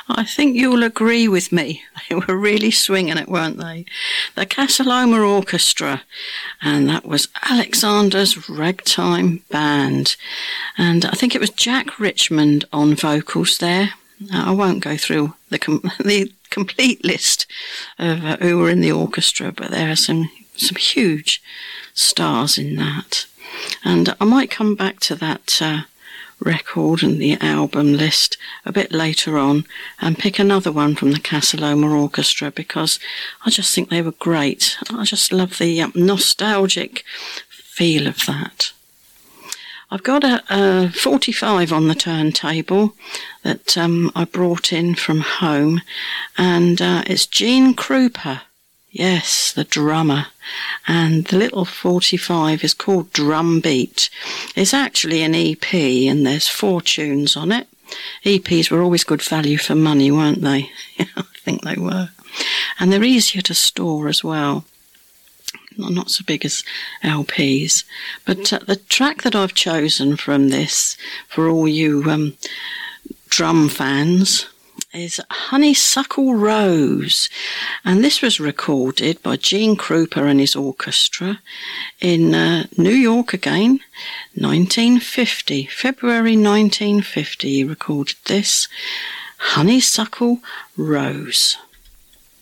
I think you'll agree with me. They were really swinging it, weren't they? The Casa Loma Orchestra, and that was Alexander's Ragtime Band. And I think it was Jack Richmond on vocals there. I won't go through the complete list of who were in the orchestra, but there are some huge stars in that. And I might come back to that record and the album list a bit later on and pick another one from the Casa Loma Orchestra, because I just think they were great. I just love the nostalgic feel of that. I've got a 45 on the turntable that I brought in from home, and it's Gene Krupa. Yes, the drummer. And the little 45 is called Drum Beat. It's actually an EP, and there's 4 tunes on it. EPs were always good value for money, weren't they? I think they were. And they're easier to store as well. Not so big as LPs. But the track that I've chosen from this, for all you drum fans, is Honeysuckle Rose. And this was recorded by Gene Krupa and his orchestra in New York again, 1950. February 1950 he recorded this, Honeysuckle Rose.